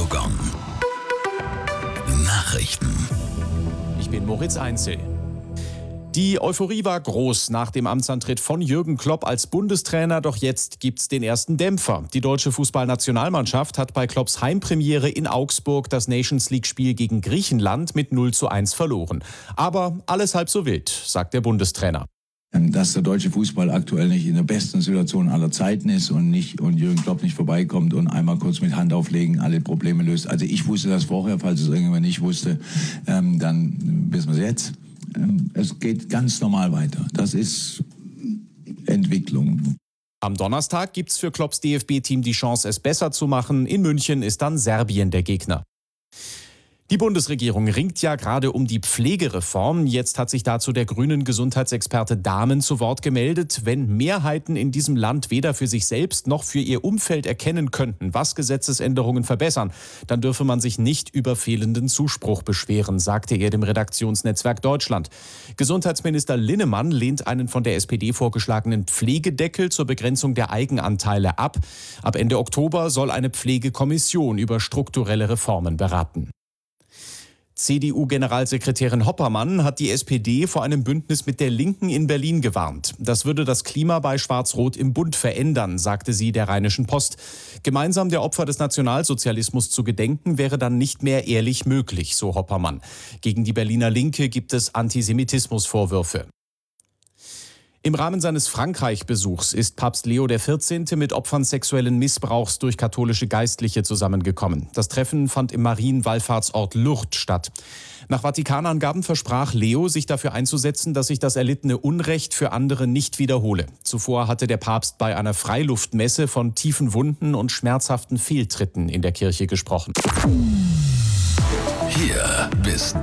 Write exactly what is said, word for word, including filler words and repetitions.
Argon. Nachrichten. Ich bin Moritz Einzel. Die Euphorie war groß nach dem Amtsantritt von Jürgen Klopp als Bundestrainer, doch jetzt gibt's den ersten Dämpfer. Die deutsche Fußballnationalmannschaft hat bei Klopps Heimpremiere in Augsburg das Nations-League-Spiel gegen Griechenland mit null zu eins verloren. Aber alles halb so wild, sagt der Bundestrainer. Dass der deutsche Fußball aktuell nicht in der besten Situation aller Zeiten ist und nicht und Jürgen Klopp nicht vorbeikommt und einmal kurz mit Hand auflegen alle Probleme löst. Also ich wusste das vorher, falls es irgendjemand nicht wusste, ähm, dann wissen wir es jetzt. Ähm, es geht ganz normal weiter. Das ist Entwicklung. Am Donnerstag gibt's für Klopps D F B-Team die Chance, es besser zu machen. In München ist dann Serbien der Gegner. Die Bundesregierung ringt ja gerade um die Pflegereform. Jetzt hat sich dazu der grünen Gesundheitsexperte Dahmen zu Wort gemeldet. Wenn Mehrheiten in diesem Land weder für sich selbst noch für ihr Umfeld erkennen könnten, was Gesetzesänderungen verbessern, dann dürfe man sich nicht über fehlenden Zuspruch beschweren, sagte er dem Redaktionsnetzwerk Deutschland. Gesundheitsminister Linnemann lehnt einen von der S P D vorgeschlagenen Pflegedeckel zur Begrenzung der Eigenanteile ab. Ab Ende Oktober soll eine Pflegekommission über strukturelle Reformen beraten. C D U-Generalsekretärin Hoppermann hat die S P D vor einem Bündnis mit der Linken in Berlin gewarnt. Das würde das Klima bei Schwarz-Rot im Bund verändern, sagte sie der Rheinischen Post. Gemeinsam der Opfer des Nationalsozialismus zu gedenken, wäre dann nicht mehr ehrlich möglich, so Hoppermann. Gegen die Berliner Linke gibt es Antisemitismusvorwürfe. Im Rahmen seines Frankreich-Besuchs ist Papst Leo der vierzehnte mit Opfern sexuellen Missbrauchs durch katholische Geistliche zusammengekommen. Das Treffen fand im Marienwallfahrtsort Lourdes statt. Nach Vatikanangaben versprach Leo, sich dafür einzusetzen, dass sich das erlittene Unrecht für andere nicht wiederhole. Zuvor hatte der Papst bei einer Freiluftmesse von tiefen Wunden und schmerzhaften Fehltritten in der Kirche gesprochen. Hier bist